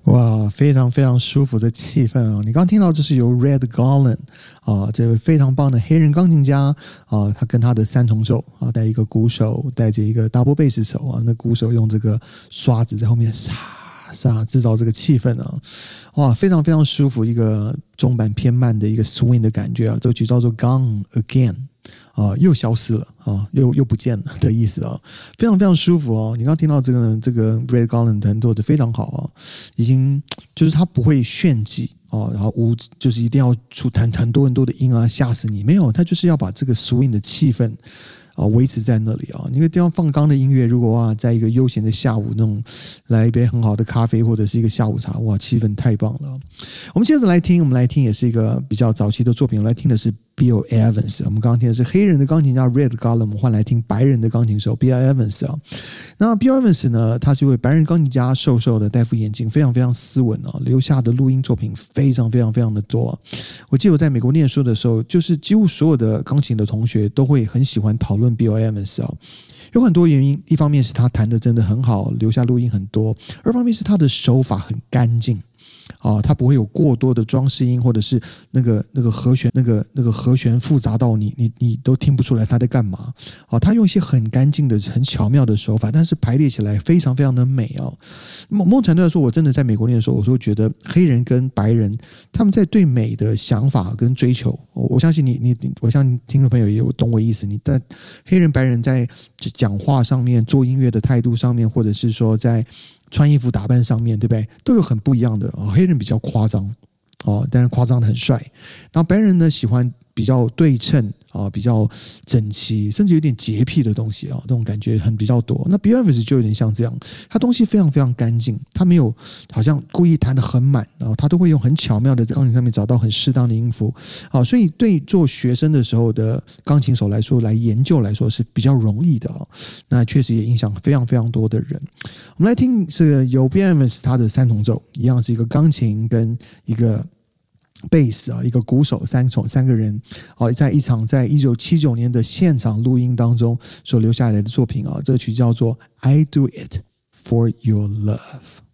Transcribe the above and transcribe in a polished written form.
哇，非常非常舒服的气氛啊！你刚听到这是由 Red Garland 这位非常棒的黑人钢琴家他跟他的三重奏带一个鼓手，带着一个 double bass 手那鼓手用这个刷子在后面制造这个气氛哇，非常非常舒服，一个中版偏慢的一个 swing 的感觉这个曲叫做 Gone Again。又消失了又不见了的意思非常非常舒服你刚听到这个 Red Garland 做的非常好已经就是他不会炫技然后就是一定要弹很多很多的音吓死你，没有，他就是要把这个 swing 的气氛维持在那里那个地方放刚的音乐，如果在一个悠闲的下午那种来一杯很好的咖啡或者是一个下午茶，哇，气氛太棒了。我们接着来听也是一个比较早期的作品，我们来听的是 Bill Evans。 我们刚刚听的是黑人的钢琴家 Red Garland， 我们换来听白人的钢琴手 Bill Evans 那 Bill Evans 呢，他是一位白人钢琴家，瘦瘦的，戴副眼镜，非常非常斯文留下的录音作品非常非常非常的多。我记得我在美国念书的时候，就是几乎所有的钢琴的同学都会很喜欢讨论 Bill Evans 有很多原因，一方面是他弹的真的很好，留下录音很多，二方面是他的手法很干净他不会有过多的装饰音，或者是那个和弦那个和弦复杂到你都听不出来他在干嘛他用一些很干净的很巧妙的手法，但是排列起来非常非常的美某种程度来说，我真的在美国念的时候，我都觉得黑人跟白人他们在对美的想法跟追求，我相信我相信听众朋友也有懂我意思，你在黑人白人在讲话上面，做音乐的态度上面，或者是说在穿衣服打扮上面，对不对？都有很不一样的黑人比较夸张但是夸张的很帅，然后白人呢喜欢比较对称比较整齐，甚至有点洁癖的东西这种感觉比较多。那 Bill Evans 就有点像这样，他东西非常非常干净，他没有好像故意弹得很满他都会用很巧妙的在钢琴上面找到很适当的音符所以对做学生的时候的钢琴手来说，来研究来说是比较容易的那确实也影响非常非常多的人。我们来听是由 Bill Evans 他的三重奏，一样是一个钢琴跟一个贝斯一个鼓手，三个人在一场在1979年的现场录音当中所留下来的作品这曲叫做 I Do It For Your Love。